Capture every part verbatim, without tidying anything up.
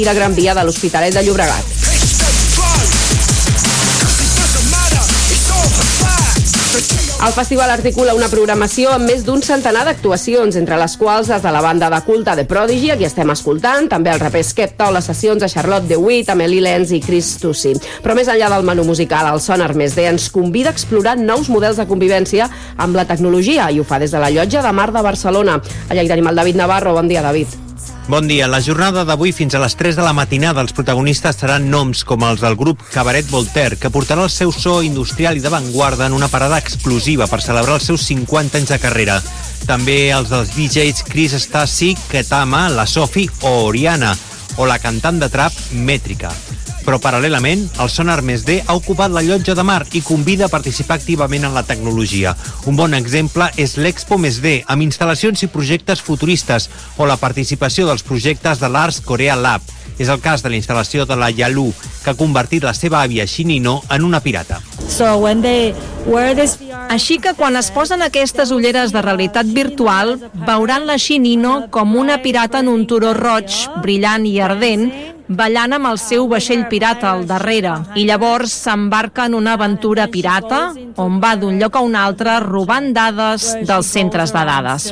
i la Gran Via de l'Hospitalet de Llobregat. El festival articula una programació amb més d'un centenar d'actuacions, entre les quals des de la banda de culte The Prodigy, a qui estem escoltant, també el raper Skepta o les sessions de Charlotte DeWitt, Amelie Lenz i Chris Tussi. Però més enllà del menú musical, el Sonar Més D ens convida a explorar nous models de convivència amb la tecnologia, i ho fa des de la Llotja de Mar de Barcelona. Allà hi tenim el David Navarro. Bon dia, David. Bon dia. La jornada d'avui fins a les tres de la matinada els protagonistes seran noms com els del grup Cabaret Voltaire, que portarà el seu so industrial i d'avantguarda en una parada exclusiva per celebrar els seus cinquanta anys de carrera. També els dels D Js Chris Stassi, Ketama, la Sofi o Oriana, o la cantant de trap Mètrica. Però paral·lelament, el Sonar Més D ha ocupat la Llotja de Mar i convida a participar activament en la tecnologia. Un bon exemple és l'Expo Més D, amb instal·lacions i projectes futuristes, o la participació dels projectes de l'Ars Korea Lab. És el cas de la instal·lació de la Yalu, que ha convertit la seva àvia Shinino en una pirata. So when they wear this V R... Així que quan es posen aquestes ulleres de realitat virtual, veuran la Shinino com una pirata en un turó roig, brillant i ardent, ballant amb el seu vaixell pirata al darrere, i llavors s'embarca en una aventura pirata on va d'un lloc a un altre robant dades dels centres de dades.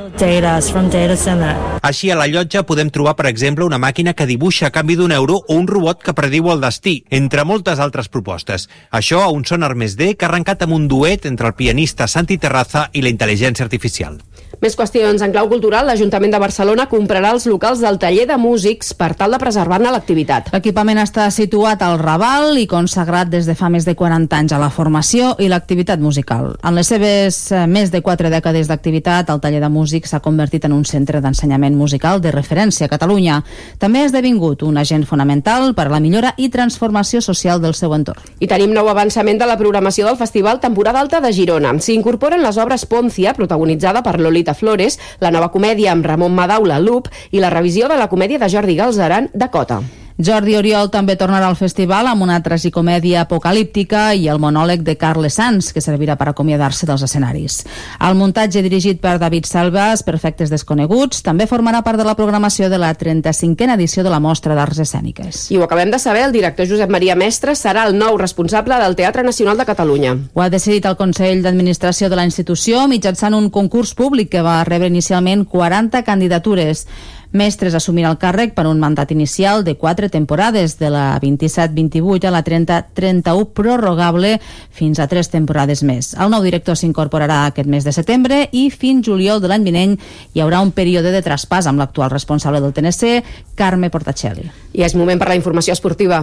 Així, a la Llotja podem trobar, per exemple, una màquina que dibuixa a canvi d'un euro o un robot que prediu el destí, entre moltes altres propostes. Això a un Sonar Més D que ha arrencat amb un duet entre el pianista Santi Terraza i la intel·ligència artificial. Més qüestions en clau cultural. L'Ajuntament de Barcelona comprarà els locals del taller de músics per tal de preservar-ne l'activitat. L'equipament està situat al Raval i consagrat des de fa més de quaranta anys a la formació i l'activitat musical. En les seves més de quatre dècades d'activitat, el taller de músics s'ha convertit en un centre d'ensenyament musical de referència a Catalunya. També ha esdevingut un agent fonamental per a la millora i transformació social del seu entorn. I tenim nou avançament de la programació del Festival Temporada Alta de Girona. S'hi incorporen les obres Poncia, protagonitzada per Lolita Flores, la nova comèdia amb Ramon Madaula, Loop, i la revisió de la comèdia de Jordi Galzeran, Dakota. Jordi Oriol també tornarà al festival amb una tragicomèdia apocalíptica i el monòleg de Carles Sans, que servirà per acomiadar-se dels escenaris. El muntatge dirigit per David Salvas, Perfectes Desconeguts, també formarà part de la programació de la trenta-cinquena edició de la Mostra d'Arts Escèniques. I ho acabem de saber, el director Josep Maria Mestre serà el nou responsable del Teatre Nacional de Catalunya. Ho ha decidit el Consell d'Administració de la institució mitjançant un concurs públic que va rebre inicialment quaranta candidatures. Mestres assumirà el càrrec per un mandat inicial de quatre temporades, de la vint-i-set vint-i-vuit a la trenta trenta-u, prorrogable fins a tres temporades més. El nou director s'incorporarà aquest mes de setembre i fins juliol de l'any vinent hi haurà un període de traspàs amb l'actual responsable del T N C, Carme Portacelli. I és moment per la informació esportiva.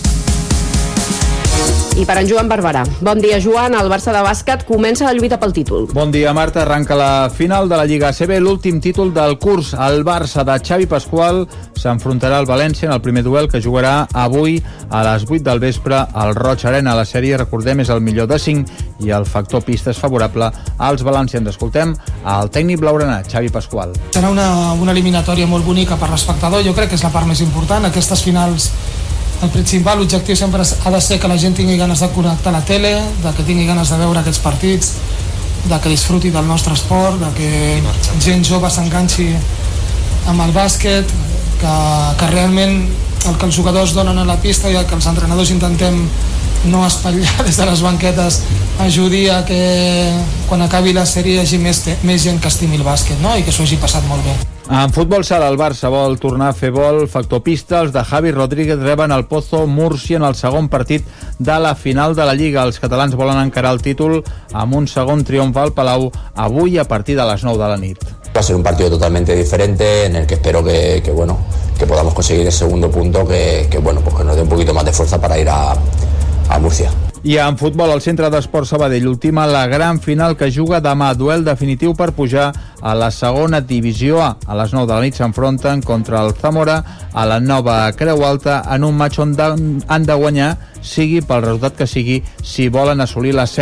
I per en Joan Barberà. Bon dia, Joan. El Barça de bàsquet comença la lluita pel títol. Bon dia, Marta. Arranca la final de la Lliga A C B, l'últim títol del curs. El Barça de Xavi Pasqual s'enfrontarà al València en el primer duel que jugarà avui a les vuit del vespre al Roig Arena. La sèrie, recordem, és el millor de cinc i el factor pista és favorable als valencians. Escoltem el tècnic blaugrana, Xavi Pasqual. Serà una, una eliminatòria molt bonica per l'espectador. Jo crec que és la part més important. Aquestes finals, el principal objectiu sempre ha de ser que la gent tingui ganes de connectar a la tele, de que tingui ganes de veure aquests partits, de que disfruti del nostre esport, de que gent jove s'enganxi amb el bàsquet, que, que realment el que els jugadors donen a la pista i el que els entrenadors intentem no espatllar des de les banquetes ajudi a que quan acabi la sèrie hi hagi més, més gent que estimi el bàsquet, no? I que s'ho hagi passat molt bé. En futbol sala, el Barça vol tornar a fer vol factor pista. Els de Javi Rodríguez reben el Pozo Múrcia en el segon partit de la final de la Lliga. Els catalans volen encarar el títol amb un segon triomf al Palau avui a partir de les nou de la nit. Va a ser un partido totalmente diferente en el que espero que, que bueno, que podamos conseguir el segundo punto, que, que bueno, pues que nos dé un poquito más de fuerza para ir a, a Múrcia. I en futbol, el Centre d'Esport Sabadell ultima la gran final que juga demà, duel definitiu per pujar a la segona divisió A. A les nou de la nit s'enfronten contra el Zamora a la nova Creu Alta en un matx on han de guanyar, sigui pel resultat que sigui, si volen assolir l'ascens.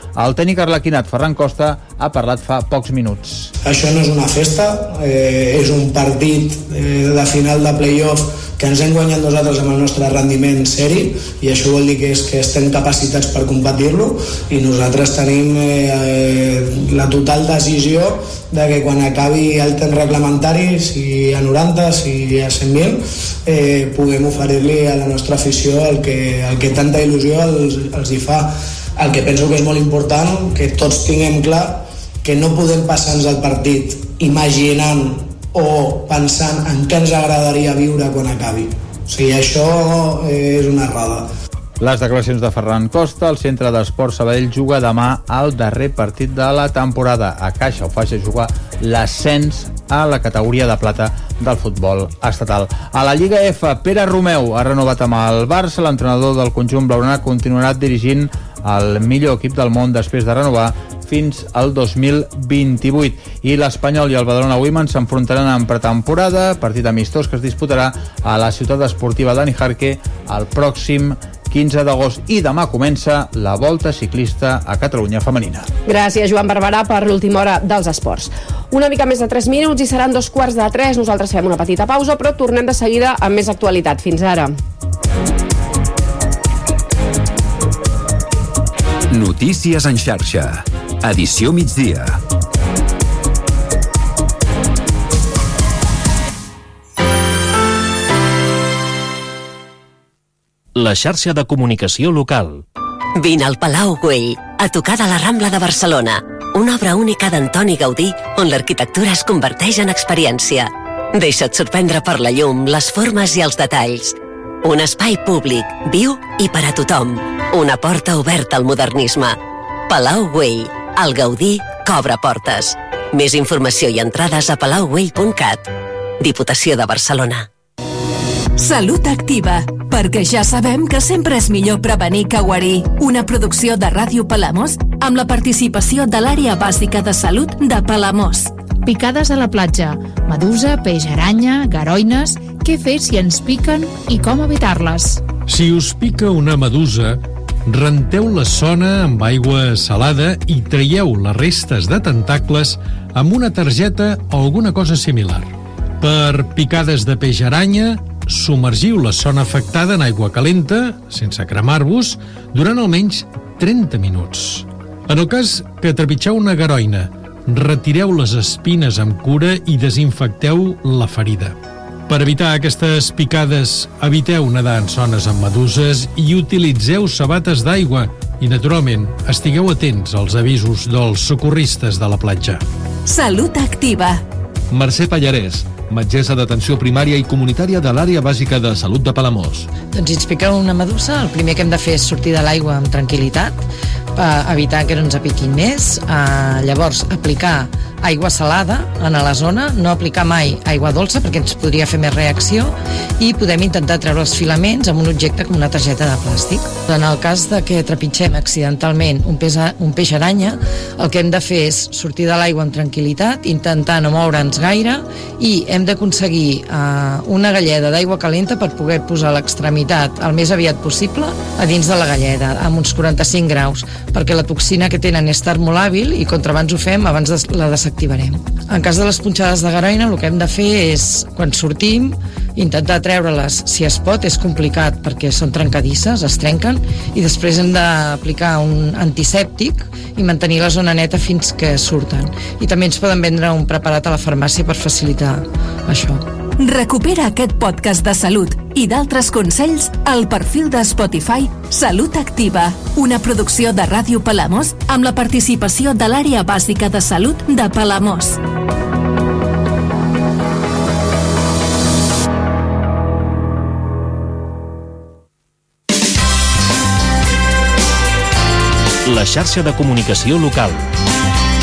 El tècnic arlequinat Ferran Costa ha parlat fa pocs minuts. Això no és una festa, eh, és un partit eh, de final de play-off que ens hem guanyat nosaltres amb el nostre rendiment seri, i això vol dir que, és, que estem capacitats per competir-lo, i nosaltres tenim eh, la total decisió de que quan acabi el temps reglamentari, si a noranta, si a cent mil, eh, puguem oferir-li a la nostra afició el que, el que tanta il·lusió els, els hi fa. El que penso que és molt important, que tots tinguem clar que no podem passar-nos el partit imaginant o pensant en què ens agradaria viure quan acabi. O sigui, això és una errada. Les declaracions de Ferran Costa. El Centre d'Esport Sabadell juga demà al darrer partit de la temporada. A Caixa ho faci jugar l'ascens a la categoria de plata del futbol estatal. A la Lliga F, Pere Romeu ha renovat amb el Barça. L'entrenador del conjunt blaugrana continuarà dirigint el millor equip del món després de renovar fins al dos mil vint-i-vuit. I l'Espanyol i el Badalona Women s'enfrontaran en pretemporada, partit amistós que es disputarà a la ciutat esportiva Dani Jarque el pròxim quinze d'agost. I demà comença la Volta Ciclista a Catalunya femenina. Gràcies, Joan Barberà, per l'última hora dels esports. Una mica més de tres minuts i seran dos quarts de tres. Nosaltres fem una petita pausa, però tornem de seguida amb més actualitat. Fins ara. Notícies en xarxa. Edició migdia. La xarxa de comunicació local. Vine al Palau Güell, a tocar de la Rambla de Barcelona. Una obra única d'Antoni Gaudí on l'arquitectura es converteix en experiència. Deixa't sorprendre per la llum, les formes i els detalls. Un espai públic, viu i per a tothom. Una porta oberta al modernisme. Palau Güell, el Gaudí que obre portes. Més informació i entrades a palau güell punt cat. Diputació de Barcelona. Salut Activa, perquè ja sabem que sempre és millor prevenir que guarir. Una producció de Ràdio Palamós amb la participació de l'Àrea Bàsica de Salut de Palamós. Picades a la platja, medusa, peix aranya, garoines... Què fer si ens piquen i com evitar-les? Si us pica una medusa, renteu la zona amb aigua salada i traieu les restes de tentacles amb una targeta o alguna cosa similar. Per picades de peix aranya, submergiu la zona afectada en aigua calenta, sense cremar-vos, durant almenys trenta minuts. En el cas que trepitgeu una garoina, retireu les espines amb cura i desinfecteu la ferida. Per evitar aquestes picades, eviteu nedar en zones amb meduses i utilitzeu sabates d'aigua i, naturalment, estigueu atents als avisos dels socorristes de la platja. Salut Activa. Mercè Pallarès, metgessa d'atenció primària i comunitària de l'Àrea Bàsica de Salut de Palamós. Doncs si ens pica una medusa, el primer que hem de fer és sortir de l'aigua amb tranquil·litat, per evitar que no ens piquin més. Uh, llavors, aplicar aigua salada en la zona, no aplicar mai aigua dolça perquè ens podria fer més reacció, i podem intentar treure els filaments amb un objecte com una targeta de plàstic. En el cas de que trepitgem accidentalment un peix, un peix aranya, el que hem de fer és sortir de l'aigua amb tranquil·litat, intentar no moure'ns gaire, i hem d'aconseguir uh, una galleda d'aigua calenta per poder posar l'extremitat el més aviat possible a dins de la galleda, amb uns quaranta-cinc graus, perquè la toxina que tenen és termolàbil i contra abans ho fem, abans de, la desactivarem. En cas de les punxades de garoina, el que hem de fer és, quan sortim, intentar treure-les. Si es pot, és complicat perquè són trencadisses, es trenquen, i després hem d'aplicar un antisèptic i mantenir la zona neta fins que surten. I també ens poden vendre un preparat a la farmàcia per facilitar això. Recupera aquest podcast de salut i d'altres consells al perfil de Spotify Salut Activa, una producció de Ràdio Palamós amb la participació de l'Àrea Bàsica de Salut de Palamós. La xarxa de comunicació local.